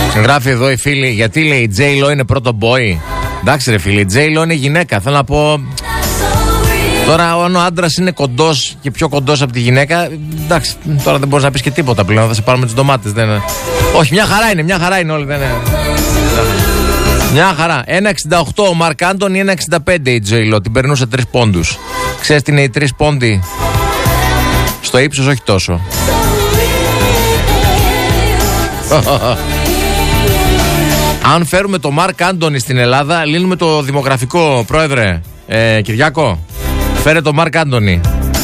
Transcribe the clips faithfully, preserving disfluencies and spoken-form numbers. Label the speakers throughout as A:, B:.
A: Γράφει εδώ η φίλη, γιατί λέει η J-Lo είναι πρώτο boy. Εντάξει ρε φίλη, η J-Lo είναι γυναίκα. Θέλω να πω. Τώρα αν ο άντρας είναι κοντός και πιο κοντός από τη γυναίκα, εντάξει, τώρα δεν μπορείς να πεις και τίποτα πλέον. Θα σε πάρουμε τις ντομάτες. Δεν είναι. Όχι, μια χαρά είναι, μια χαρά είναι όλοι. Δεν είναι. Μια χαρά. ένα εξήντα οκτώ ο Μαρκ Άντονι, ένα εξήντα πέντε η J-Lo. Την περνούσε τρεις πόντους. Ξέρεις τι είναι οι τρεις πόντοι? Στο ύψος όχι τόσο. Αν φέρουμε το Μαρκ Άντονι στην Ελλάδα, λύνουμε το δημογραφικό. Πρόεδρε, ε, Κυριάκο, φέρε το Μαρκ Άντονι.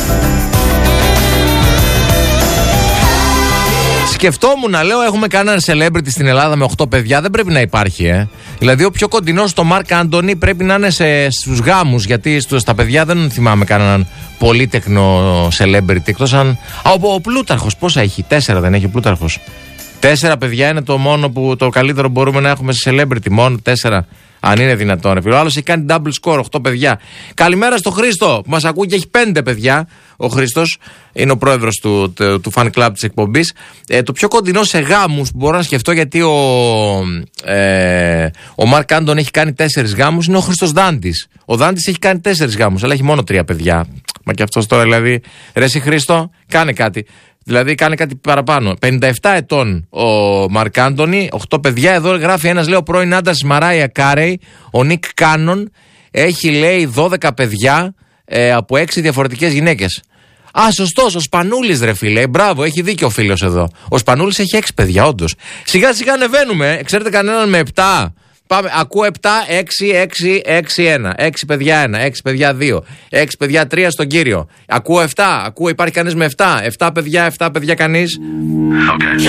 A: Σκεφτόμουν να λέω, έχουμε κανέναν celebrity στην Ελλάδα με οκτώ παιδιά, δεν πρέπει να υπάρχει, ε. Δηλαδή, ο πιο κοντινός στο Μαρκ Άντονι πρέπει να είναι σε, στους γάμους, γιατί στο, στα παιδιά δεν θυμάμαι κανέναν πολύτεκνο celebrity. Εκτός αν. Α, ο, ο Πλούταρχος, πόσα έχει? Τέσσερα δεν έχει ο Πλούταρχος? Τέσσερα παιδιά είναι το μόνο που το καλύτερο μπορούμε να έχουμε σε celebrity. Μόνο τέσσερα. Αν είναι δυνατόν. Ο άλλος έχει κάνει double score, οκτώ παιδιά. Καλημέρα στο Χρήστο που μας ακούει και έχει πέντε παιδιά. Ο Χρήστος είναι ο πρόεδρος του, του, του fan club της εκπομπής. Ε, το πιο κοντινό σε γάμους που μπορώ να σκεφτώ, γιατί ο, ε, ο Μαρκ Άντον έχει κάνει τέσσερις γάμους, είναι ο Χρήστος Δάντης. Ο Δάντης έχει κάνει τέσσερις γάμους, αλλά έχει μόνο τρία παιδιά. Μα και αυτός τώρα δηλαδή. Ρε εσύ Χρήστο, κάνε κάτι. Δηλαδή κάνει κάτι παραπάνω. πενήντα επτά ετών ο Μαρκ Άντονι, οκτώ παιδιά. Εδώ γράφει ένας, λέει, ο πρώην άντρας Μαράια Κάρεϊ, ο Νικ Κάνον. Έχει, λέει, δώδεκα παιδιά ε, από έξι διαφορετικές γυναίκες. Α, σωστός, ο Σπανούλης, ρε φίλε. Μπράβο, έχει δίκιο ο φίλος εδώ. Ο Σπανούλης έχει έξι παιδιά, όντως. Σιγά σιγά ανεβαίνουμε. Ξέρετε κανέναν με επτά? Πάμε, ακούω επτά, έξι, έξι, έξι, ένα. έξι παιδιά ένα, έξι παιδιά δύο, έξι παιδιά τρία στον κύριο. Ακούω επτά, ακούω, υπάρχει κανείς με επτά. επτά παιδιά, επτά παιδιά κανείς. Okay.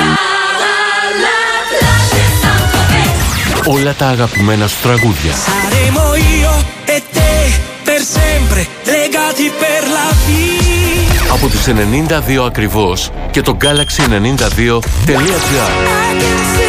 B: Όλα τα αγαπημένα σου τραγούδια. Από τους ενενήντα δύο ακριβώς και το γκάλαξι ενενήντα δύο τελεία τζι άρ.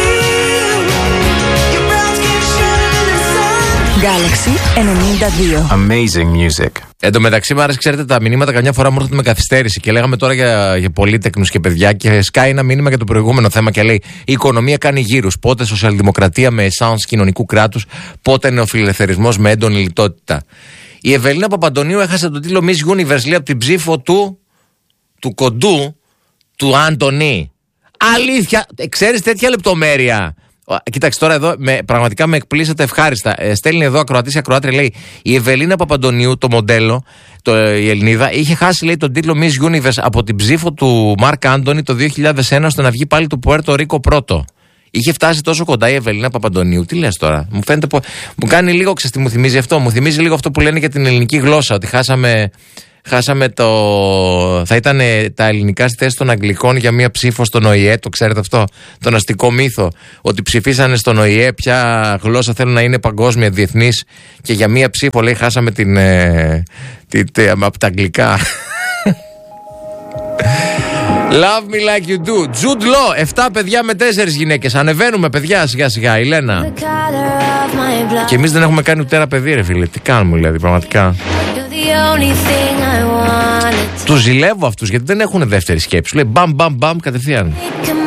C: Galaxy ενενήντα δύο.
D: Amazing music.
A: Εν τω μεταξύ, μου άρεσε, ξέρετε, τα μηνύματα καμιά φορά μου έρχονται με καθυστέρηση. Και λέγαμε τώρα για, για πολύτεκνους και παιδιά. Και σκάει ένα μήνυμα για το προηγούμενο θέμα και λέει: η οικονομία κάνει γύρους. Πότε σοσιαλδημοκρατία με εσάνς κοινωνικού κράτους, πότε νεοφιλελευθερισμός με έντονη λιτότητα. Η Ευελίνα Παπαντονίου έχασε τον τίτλο Miss Universe, λέει, από την ψήφο του, του κοντού, του Άντονι. Αλήθεια, ξέρεις τέτοια λεπτομέρεια? Κοίταξε τώρα εδώ, με, πραγματικά με εκπλήσατε ευχάριστα. Ε, στέλνει εδώ ακροατής ή ακροάτρια, λέει: η Ευελίνα Παπαντονίου, το μοντέλο, το, η Ελληνίδα, είχε χάσει, λέει, τον τίτλο Miss Universe από την ψήφο του Μαρκ Άντονι το δύο χιλιάδες ένα, ώστε να βγει πάλι του Πουέρτο Ρίκο πρώτο. Είχε φτάσει τόσο κοντά η Ευελίνα Παπαντονίου. Τι λες τώρα? Μου φαίνεται που. Μου κάνει λίγο, ξέρεις τι μου θυμίζει αυτό? Μου θυμίζει λίγο αυτό που λένε για την ελληνική γλώσσα, ότι χάσαμε. Χάσαμε το. Θα ήταν τα ελληνικά στη θέση των Αγγλικών για μία ψήφο στον Ο Η Ε. Το ξέρετε αυτό? Τον αστικό μύθο. Ότι ψηφίσανε στον Ο Η Ε ποια γλώσσα θέλουν να είναι παγκόσμια, διεθνής. Και για μία ψήφο, λέει, χάσαμε την. Ε, την, την από τα αγγλικά. Love me like you do. Jude Law, επτά παιδιά με τέσσερις γυναίκες. Ανεβαίνουμε, παιδιά, σιγά σιγά. Η Λένα. Και εμείς δεν έχουμε κάνει ούτε ένα παιδί, ρε φίλε. Τι κάνουμε, δηλαδή, πραγματικά. Τους ζηλεύω αυτούς, γιατί δεν έχουν δεύτερη σκέψη. Λέει μπαμ μπαμ μπαμ κατευθείαν.